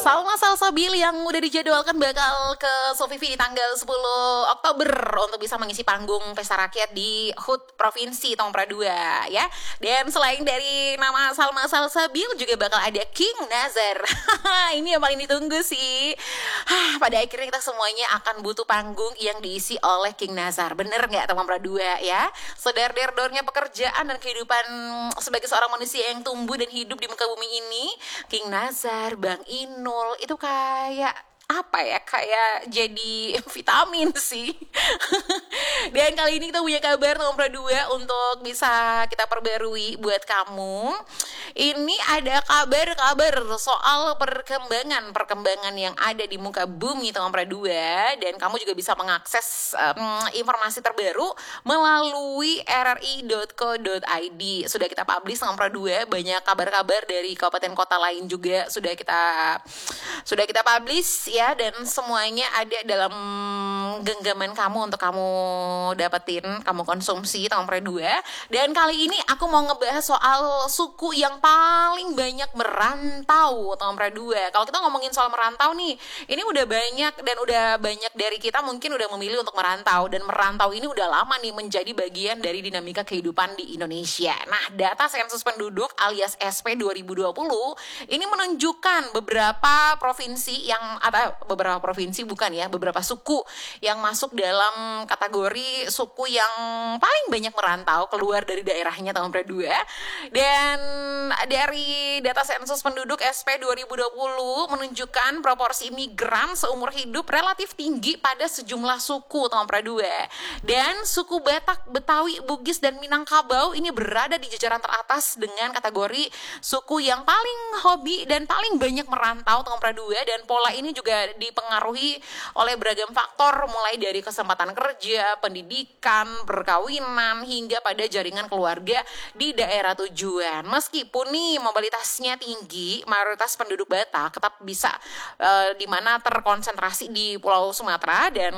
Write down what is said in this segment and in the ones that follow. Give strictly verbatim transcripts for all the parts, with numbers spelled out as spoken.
Salma Salsabil yang udah dijadwalkan bakal ke Sofifi di tanggal sepuluh Oktober untuk bisa mengisi panggung pesta rakyat di H U T Provinsi Tongpra dua ya. Dan selain dari nama Salma Salsabil juga bakal ada King Nazar. Ini yang paling ditunggu sih. Hah, pada akhirnya kita semuanya akan butuh panggung yang diisi oleh King Nazar. Bener nggak Tongpra dua ya? Sedar-derdornya pekerjaan dan kehidupan sebagai seorang manusia yang tumbuh dan hidup di muka bumi ini, King Nazar, Bang Inul itu kayak apa ya, kayak jadi vitamin sih. Dan kali ini kita punya kabar nomor dua untuk bisa kita perbarui buat kamu. Ini ada kabar-kabar soal perkembangan-perkembangan yang ada di muka bumi nomor dua, dan kamu juga bisa mengakses um, informasi terbaru melalui r r i dot co dot i d. Sudah kita publish nomor dua, banyak kabar-kabar dari kabupaten kota lain juga sudah kita sudah kita publish ya, dan semuanya ada dalam genggaman kamu untuk kamu dapetin, kamu konsumsi nomor dua. Dan kali ini aku mau ngebahas soal suku yang paling banyak merantau nomor dua. Kalau kita ngomongin soal merantau nih, ini udah banyak dan udah banyak dari kita mungkin udah memilih untuk merantau, dan merantau ini udah lama nih menjadi bagian dari dinamika kehidupan di Indonesia. Nah, data sensus penduduk alias S P dua ribu dua puluh ini menunjukkan beberapa provinsi yang atau beberapa provinsi bukan ya, beberapa suku yang masuk dalam kategori suku yang paling banyak merantau keluar dari daerahnya tahun dua. Dan dari data sensus penduduk S P dua ribu dua puluh menunjukkan proporsi migran seumur hidup relatif tinggi pada sejumlah suku tahun dua. Dan suku Batak, Betawi, Bugis, dan Minangkabau ini berada di jajaran teratas dengan kategori suku yang paling hobi dan paling banyak merantau tahun dua. Dan pola ini juga dipengaruhi oleh beragam faktor, mulai dari kesempatan kerja, pendidikan, perkawinan, hingga pada jaringan keluarga di daerah tujuan. Meskipun nih mobilitasnya tinggi, mayoritas penduduk Batak tetap bisa uh, di mana terkonsentrasi di Pulau Sumatera, dan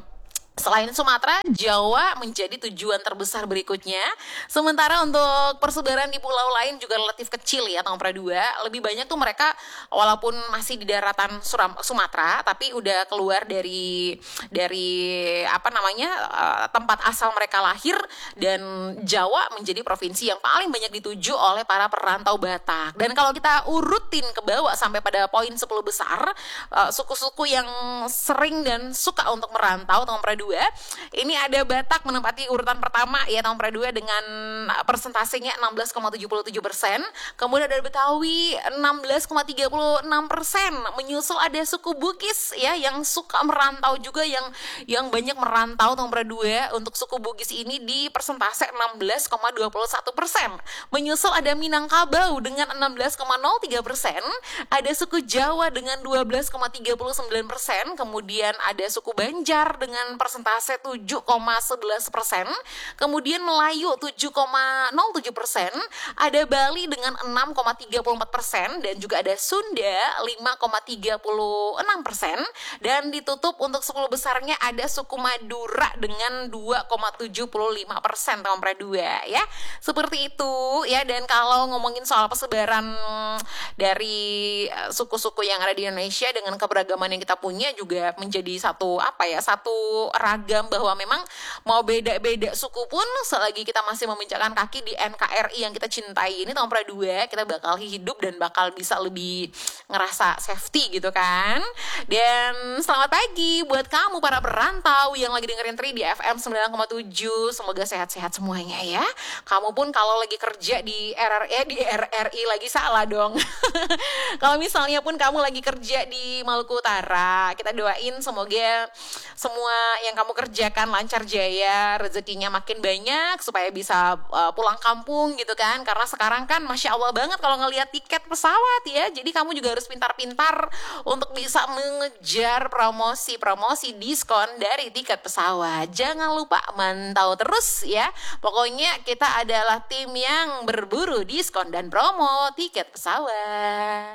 selain Sumatera, Jawa menjadi tujuan terbesar berikutnya. Sementara untuk persebaran di pulau lain juga relatif kecil ya, nomor dua. Lebih banyak tuh mereka walaupun masih di daratan Suram, Sumatera, tapi udah keluar dari dari apa namanya uh, tempat asal mereka lahir, dan Jawa menjadi provinsi yang paling banyak dituju oleh para perantau Batak. Dan kalau kita urutin ke bawah sampai pada poin sepuluh besar, uh, suku-suku yang sering dan suka untuk merantau nomor dua, ini ada Batak menempati urutan pertama ya nomor dua dengan persentasenya enam belas koma tujuh tujuh persen. Kemudian ada Betawi enam belas koma tiga enam persen. Menyusul ada suku Bugis ya yang suka merantau juga, yang yang banyak merantau nomor dua. Untuk suku Bugis ini di persentase enam belas koma dua satu persen. Menyusul ada Minangkabau dengan enam belas koma nol tiga persen. Ada suku Jawa dengan dua belas koma tiga sembilan persen. Kemudian ada suku Banjar dengan persentase persentase tujuh koma sebelas persen, kemudian Melayu tujuh koma nol tujuh persen, ada Bali dengan enam koma tiga empat persen, dan juga ada Sunda lima koma tiga enam persen, dan ditutup untuk sepuluh besarnya ada suku Madura dengan dua koma tujuh lima persen nomor dua ya. Seperti itu ya. Dan kalau ngomongin soal persebaran dari suku-suku yang ada di Indonesia dengan keberagaman yang kita punya juga menjadi satu apa ya, satu ragam bahwa memang mau beda-beda suku pun selagi kita masih meminjakan kaki di N K R I yang kita cintai ini nomor dua, kita bakal hidup dan bakal bisa lebih ngerasa safety gitu kan. Dan selamat pagi buat kamu para perantau yang lagi dengerin Tri di F M sembilan koma tujuh. Semoga sehat-sehat semuanya ya. Kamu pun kalau lagi kerja di R R I di R R I lagi salah dong. Kalau misalnya pun kamu lagi kerja di Maluku Utara, kita doain semoga semua yang kamu kerjakan lancar jaya, rezekinya makin banyak supaya bisa uh, pulang kampung gitu kan. Karena sekarang kan Masya Allah banget kalau ngelihat tiket pesawat ya. Jadi kamu juga harus pintar-pintar untuk bisa mengejar promosi-promosi diskon dari tiket pesawat. Jangan lupa mantau terus ya. Pokoknya kita adalah tim yang berburu diskon dan promo tiket pesawat.